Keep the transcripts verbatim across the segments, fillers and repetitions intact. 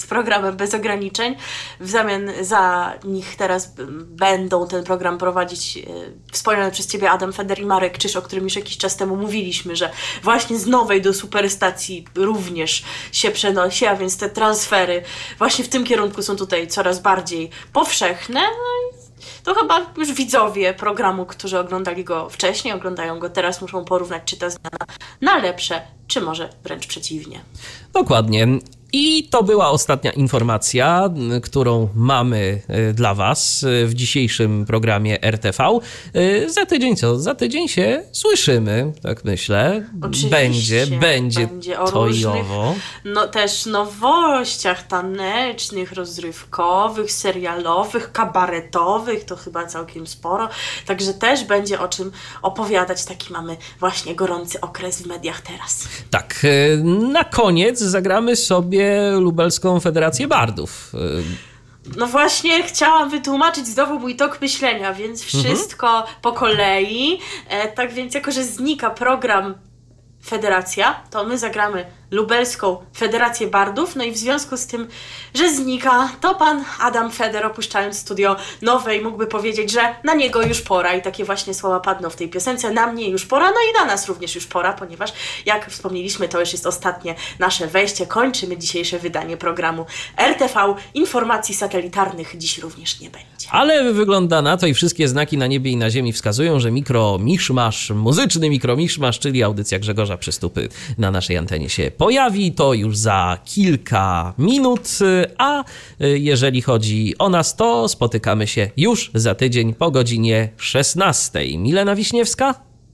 programem Bez Ograniczeń. W zamian za nich teraz będą ten program prowadzić wspomniany przez Ciebie Adam Feder i Marek Czyż, o którym już jakiś czas temu mówiliśmy, że właśnie z nowej do superstacji również się przenosi, a więc te transfery właśnie w tym kierunku są tutaj coraz bardziej powszechne. No i to chyba już widzowie programu, którzy oglądali go wcześniej, oglądają go teraz, muszą porównać, czy ta zmiana na lepsze, czy może wręcz przeciwnie. Dokładnie. I to była ostatnia informacja, którą mamy dla Was w dzisiejszym programie R T V. Za tydzień co? Za tydzień się słyszymy, tak myślę. Oczywiście, będzie, będzie, będzie o to różnych, i owo. No też nowościach tanecznych, rozrywkowych, serialowych, kabaretowych, to chyba całkiem sporo. Także też będzie o czym opowiadać. Taki mamy właśnie gorący okres w mediach teraz. Tak, na koniec zagramy sobie Lubelską Federację Bardów. No właśnie, chciałam wytłumaczyć znowu mój tok myślenia, więc wszystko mhm. po kolei. E, tak więc jako, że znika program Federacja, to my zagramy Lubelską Federację Bardów, no i w związku z tym, że znika, to pan Adam Feder, opuszczając studio Nowej, mógłby powiedzieć, że na niego już pora i takie właśnie słowa padną w tej piosence, na mnie już pora, no i na nas również już pora, ponieważ jak wspomnieliśmy, to już jest ostatnie nasze wejście, kończymy dzisiejsze wydanie programu R T V, informacji satelitarnych dziś również nie będzie. Ale wygląda na to i wszystkie znaki na niebie i na ziemi wskazują, że mikromiszmasz, muzyczny mikromiszmasz, czyli audycja Grzegorza Przystupy na naszej antenie się pojawi, to już za kilka minut, a jeżeli chodzi o nas, to spotykamy się już za tydzień po godzinie szesnastej. Milena Wiśniewska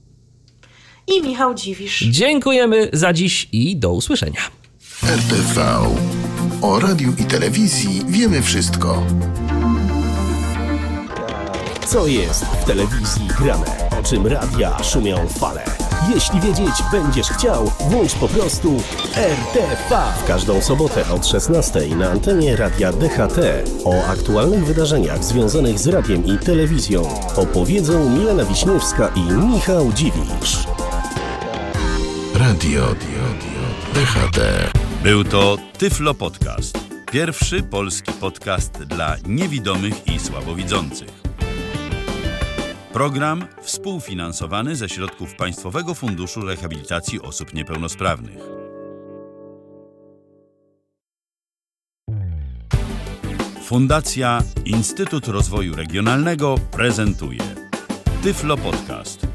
i Michał Dziwisz. Dziękujemy za dziś i do usłyszenia. R T V. O radiu i telewizji wiemy wszystko. Co jest w telewizji grane? O czym radia szumią fale? Jeśli wiedzieć będziesz chciał, włącz po prostu R T V. W każdą sobotę od szesnastej na antenie Radia D H T o aktualnych wydarzeniach związanych z radiem i telewizją opowiedzą Milena Wiśniewska i Michał Dziwisz. Radio D H T. Był to Tyflo Podcast. Pierwszy polski podcast dla niewidomych i słabowidzących. Program współfinansowany ze środków Państwowego Funduszu Rehabilitacji Osób Niepełnosprawnych. Fundacja Instytut Rozwoju Regionalnego prezentuje Tyflo Podcast.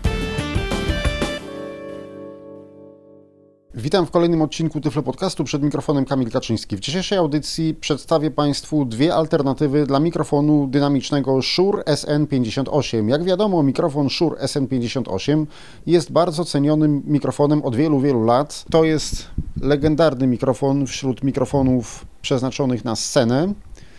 Witam w kolejnym odcinku Tyflo Podcastu, przed mikrofonem Kamil Kaczyński. W dzisiejszej audycji przedstawię Państwu dwie alternatywy dla mikrofonu dynamicznego Shure S N pięćdziesiąt osiem. Jak wiadomo, mikrofon Shure S N pięćdziesiąt osiem jest bardzo cenionym mikrofonem od wielu, wielu lat. To jest legendarny mikrofon wśród mikrofonów przeznaczonych na scenę,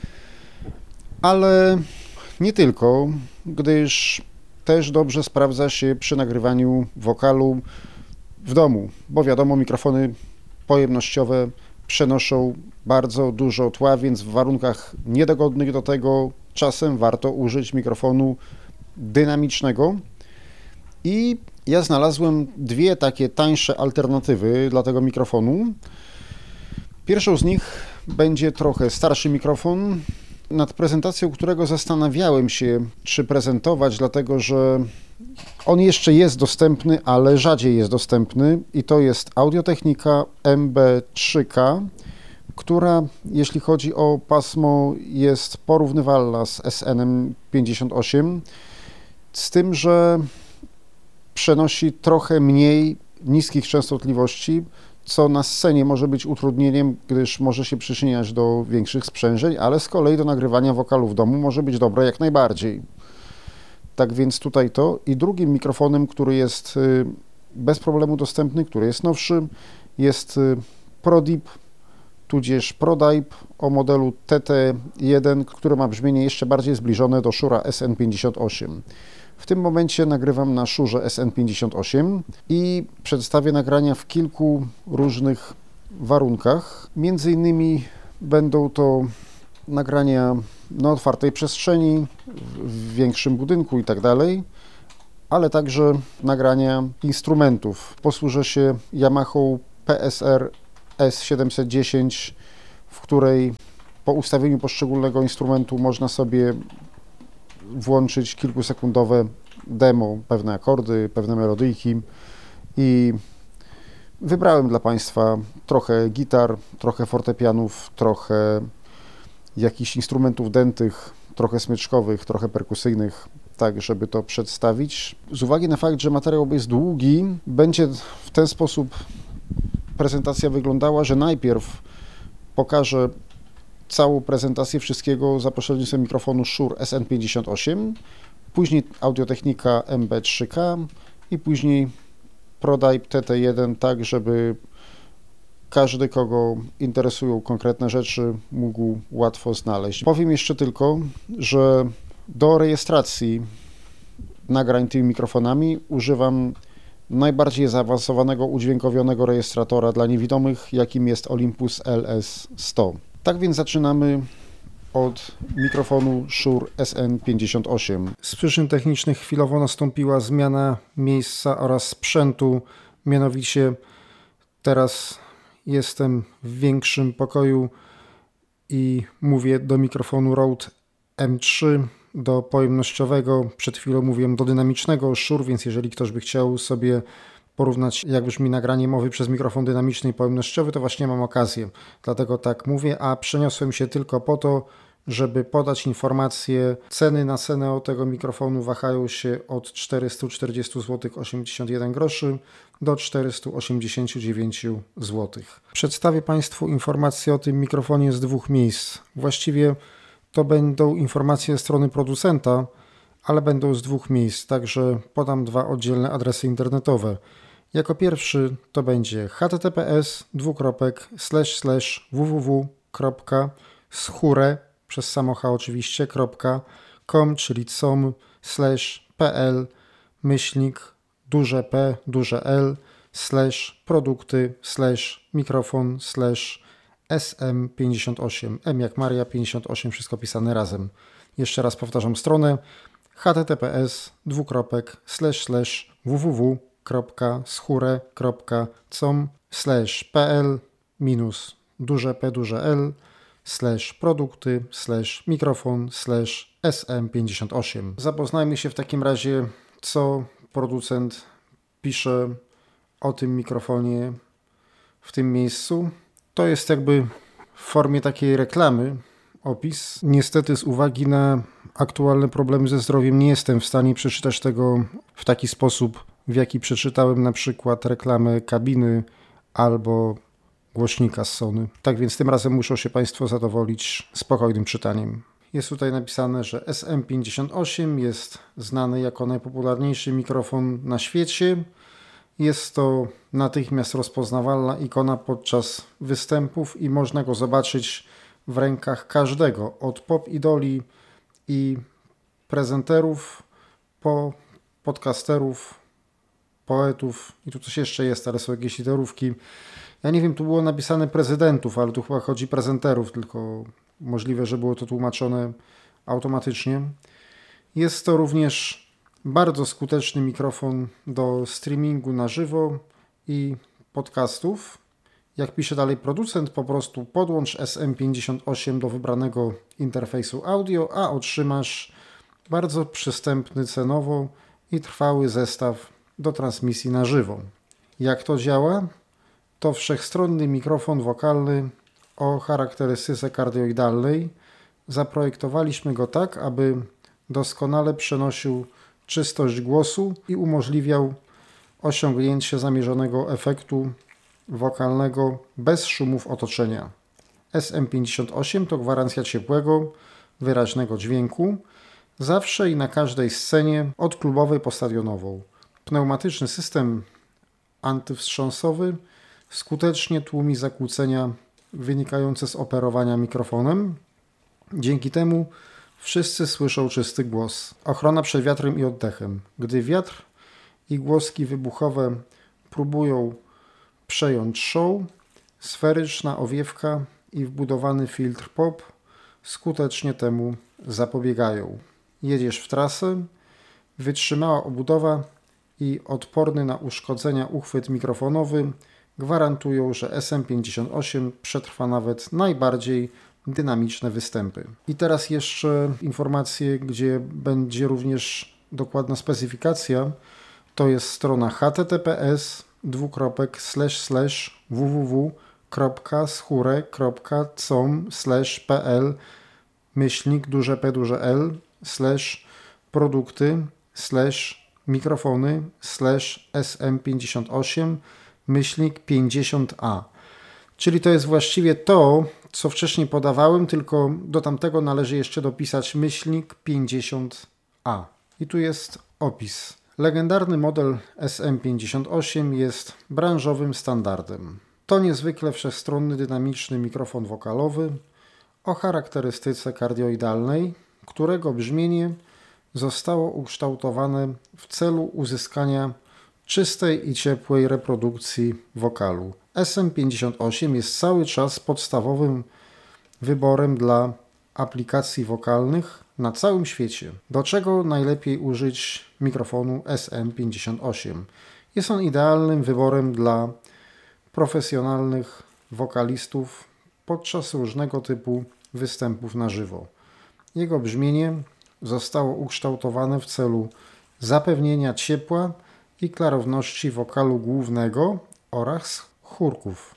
ale nie tylko, gdyż też dobrze sprawdza się przy nagrywaniu wokalu w domu, bo wiadomo, mikrofony pojemnościowe przenoszą bardzo dużo tła, więc w warunkach niedogodnych do tego czasem warto użyć mikrofonu dynamicznego. I ja znalazłem dwie takie tańsze alternatywy dla tego mikrofonu. Pierwszą z nich będzie trochę starszy mikrofon, nad prezentacją którego zastanawiałem się, czy prezentować, dlatego że on jeszcze jest dostępny, ale rzadziej jest dostępny i to jest Audio-Technica M B trzy K, która, jeśli chodzi o pasmo, jest porównywalna z S N pięćdziesiąt osiem, z tym, że przenosi trochę mniej niskich częstotliwości, co na scenie może być utrudnieniem, gdyż może się przyczyniać do większych sprzężeń, ale z kolei do nagrywania wokalu w domu może być dobre jak najbardziej. Tak więc tutaj to. I drugim mikrofonem, który jest bez problemu dostępny, który jest nowszy, jest ProDeep, tudzież ProDipe o modelu T T jeden, który ma brzmienie jeszcze bardziej zbliżone do Shure'a S N pięćdziesiąt osiem. W tym momencie nagrywam na Shure'ze S N pięćdziesiąt osiem i przedstawię nagrania w kilku różnych warunkach. Między innymi będą to nagrania na otwartej przestrzeni, w większym budynku i tak dalej, ale także nagrania instrumentów. Posłużę się Yamahą P S R S siedemset dziesięć, w której Po ustawieniu poszczególnego instrumentu można sobie włączyć kilkusekundowe demo, pewne akordy, pewne melodyjki i wybrałem dla Państwa trochę gitar, trochę fortepianów, trochę jakichś instrumentów dętych, trochę smyczkowych, trochę perkusyjnych, tak żeby to przedstawić. Z uwagi na fakt, że materiał jest długi, będzie w ten sposób prezentacja wyglądała, że najpierw pokażę całą prezentację wszystkiego za pośrednictwem mikrofonu Shure S N pięćdziesiąt osiem, później Audio-Technica M B trzy K i później ProDype T T jeden, tak żeby każdy, kogo interesują konkretne rzeczy, mógł łatwo znaleźć. Powiem jeszcze tylko, że do rejestracji nagrań tymi mikrofonami używam najbardziej zaawansowanego udźwiękowionego rejestratora dla niewidomych, jakim jest Olympus L S sto. Tak więc zaczynamy od mikrofonu Shure S N pięćdziesiąt osiem. Z przyczyn technicznych chwilowo nastąpiła zmiana miejsca oraz sprzętu, mianowicie teraz jestem w większym pokoju i mówię do mikrofonu Rode M trzy, do pojemnościowego, przed chwilą mówiłem do dynamicznego Shure, więc jeżeli ktoś by chciał sobie porównać, jak brzmi nagranie mowy przez mikrofon dynamiczny i pojemnościowy, to właśnie mam okazję. Dlatego tak mówię, a przeniosłem się tylko po to, żeby podać informację. Ceny na cenę tego mikrofonu wahają się od czterysta czterdzieści złotych osiemdziesiąt jeden groszy do czterysta osiemdziesiąt dziewięć złotych. Przedstawię Państwu informacje o tym mikrofonie z dwóch miejsc. Właściwie to będą informacje strony producenta, ale będą z dwóch miejsc, także podam dwa oddzielne adresy internetowe. Jako pierwszy to będzie https dwukropek slash slash www kropka schure przez samo H oczywiście .com, czyli com slash pl myślnik duże P duże L slash produkty slash mikrofon slash S M pięćdziesiąt osiem. M jak Maria, pięćdziesiąt osiem, wszystko pisane razem. Jeszcze raz powtarzam stronę https dwukropek slash slash www kropka schure kropka com slash pl minus duże P duże L slash produkty slash mikrofon slash S M pięćdziesiąt osiem. Zapoznajmy się w takim razie, co producent pisze o tym mikrofonie w tym miejscu. To jest jakby w formie takiej reklamy opis. Niestety z uwagi na aktualne problemy ze zdrowiem nie jestem w stanie przeczytać tego w taki sposób, w jaki przeczytałem na przykład reklamę kabiny albo głośnika z Sony. Tak więc tym razem muszą się Państwo zadowolić spokojnym czytaniem. Jest tutaj napisane, że S M pięćdziesiąt osiem jest znany jako najpopularniejszy mikrofon na świecie. Jest to natychmiast rozpoznawalna ikona podczas występów i można go zobaczyć w rękach każdego, od pop idoli i prezenterów po podcasterów, poetów i tu coś jeszcze jest, ale są jakieś literówki. Ja nie wiem, tu było napisane prezydentów, ale tu chyba chodzi prezenterów, tylko możliwe, że było to tłumaczone automatycznie. Jest to również bardzo skuteczny mikrofon do streamingu na żywo i podcastów. Jak pisze dalej producent, po prostu podłącz S M pięćdziesiąt osiem do wybranego interfejsu audio, a otrzymasz bardzo przystępny cenowo i trwały zestaw do transmisji na żywo. Jak to działa? To wszechstronny mikrofon wokalny o charakterystyce kardioidalnej. Zaprojektowaliśmy go tak, aby doskonale przenosił czystość głosu i umożliwiał osiągnięcie zamierzonego efektu wokalnego bez szumów otoczenia. S M pięćdziesiąt osiem to gwarancja ciepłego, wyraźnego dźwięku, zawsze i na każdej scenie, od klubowej po stadionową. Pneumatyczny system antywstrząsowy skutecznie tłumi zakłócenia wynikające z operowania mikrofonem. Dzięki temu wszyscy słyszą czysty głos. Ochrona przed wiatrem i oddechem. Gdy wiatr i głoski wybuchowe próbują przejąć show, sferyczna owiewka i wbudowany filtr pop skutecznie temu zapobiegają. Jedziesz w trasę, wytrzymała obudowa i odporny na uszkodzenia uchwyt mikrofonowy gwarantują, że S M pięćdziesiąt osiem przetrwa nawet najbardziej dynamiczne występy. I teraz jeszcze informacje, gdzie będzie również dokładna specyfikacja. To jest strona https dwukropek slash slash www kropka schure kropka com slash pl myślnik duże p duże l slash produkty slash mikrofony slash sm pięćdziesiąt osiem myślnik pięćdziesiąt a. Czyli to jest właściwie to, co wcześniej podawałem, tylko do tamtego należy jeszcze dopisać myślnik pięćdziesiąt a. I tu jest opis. Legendarny model S M pięćdziesiąt osiem jest branżowym standardem. To niezwykle wszechstronny, dynamiczny mikrofon wokalowy o charakterystyce kardioidalnej, którego brzmienie zostało ukształtowane w celu uzyskania czystej i ciepłej reprodukcji wokalu. S M pięćdziesiąt osiem jest cały czas podstawowym wyborem dla aplikacji wokalnych na całym świecie. Do czego najlepiej użyć mikrofonu S M pięćdziesiąt osiem? Jest on idealnym wyborem dla profesjonalnych wokalistów podczas różnego typu występów na żywo. Jego brzmienie zostało ukształtowane w celu zapewnienia ciepła i klarowności wokalu głównego oraz chórków.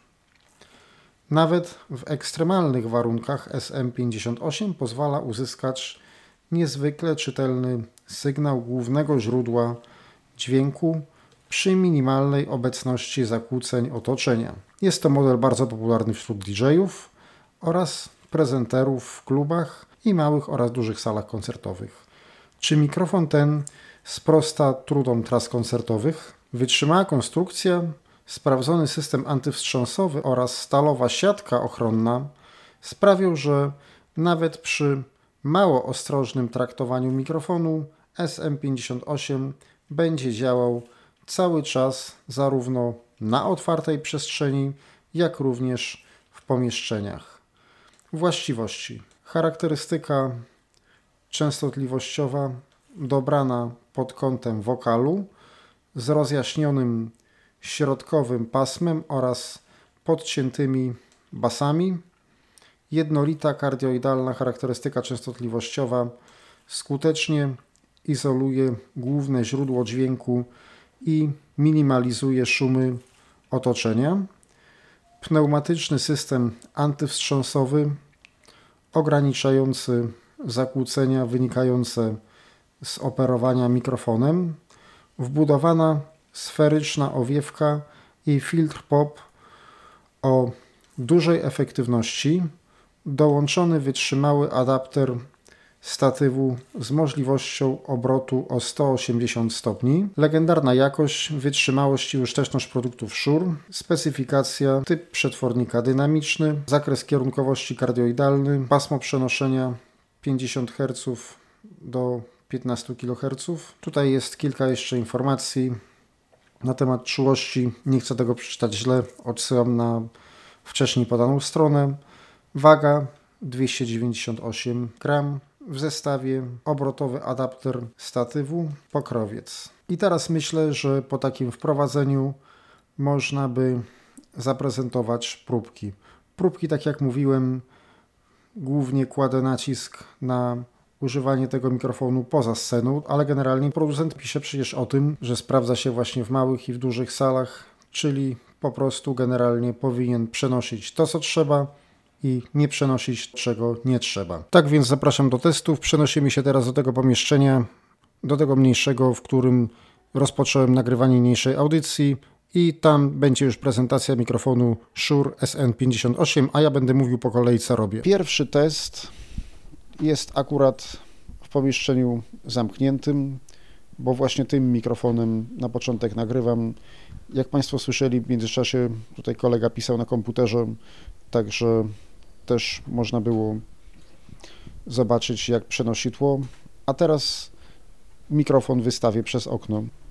Nawet w ekstremalnych warunkach S M pięćdziesiąt osiem pozwala uzyskać niezwykle czytelny sygnał głównego źródła dźwięku przy minimalnej obecności zakłóceń otoczenia. Jest to model bardzo popularny wśród didżejów oraz prezenterów w klubach i małych oraz dużych salach koncertowych. Czy mikrofon ten sprosta trudom tras koncertowych? Wytrzymała konstrukcja, sprawdzony system antywstrząsowy oraz stalowa siatka ochronna sprawią, że nawet przy mało ostrożnym traktowaniu mikrofonu S M pięćdziesiąt osiem będzie działał cały czas zarówno na otwartej przestrzeni, jak również w pomieszczeniach. Właściwości. Charakterystyka częstotliwościowa dobrana pod kątem wokalu z rozjaśnionym środkowym pasmem oraz podciętymi basami. Jednolita kardioidalna charakterystyka częstotliwościowa skutecznie izoluje główne źródło dźwięku i minimalizuje szumy otoczenia. Pneumatyczny system antywstrząsowy ograniczający zakłócenia wynikające z operowania mikrofonem. Wbudowana sferyczna owiewka i filtr pop o dużej efektywności. Dołączony wytrzymały adapter statywu z możliwością obrotu o sto osiemdziesiąt stopni. Legendarna jakość, wytrzymałość i użyteczność produktów Shure. Specyfikacja, typ przetwornika dynamiczny, zakres kierunkowości kardioidalny, pasmo przenoszenia pięćdziesiąt herców do piętnaście kiloherców. Tutaj jest kilka jeszcze informacji na temat czułości. Nie chcę tego przeczytać źle, odsyłam na wcześniej podaną stronę. Waga dwieście dziewięćdziesiąt osiem gram. W zestawie obrotowy adapter statywu, pokrowiec. I teraz myślę, że po takim wprowadzeniu można by zaprezentować próbki. Próbki, tak jak mówiłem, głównie kładę nacisk na używanie tego mikrofonu poza sceną, ale generalnie producent pisze przecież o tym, że sprawdza się właśnie w małych i w dużych salach, czyli po prostu generalnie powinien przenosić to, co trzeba, i nie przenosić, czego nie trzeba. Tak więc zapraszam do testów. Przenosimy się teraz do tego pomieszczenia, do tego mniejszego, w którym rozpocząłem nagrywanie niniejszej audycji i tam będzie już prezentacja mikrofonu Shure S M pięćdziesiąt osiem, a ja będę mówił po kolei, co robię. Pierwszy test jest akurat w pomieszczeniu zamkniętym, bo właśnie tym mikrofonem na początek nagrywam. Jak Państwo słyszeli, w międzyczasie tutaj kolega pisał na komputerze, także też można było zobaczyć, jak przenosi tło. A teraz mikrofon wystawię przez okno.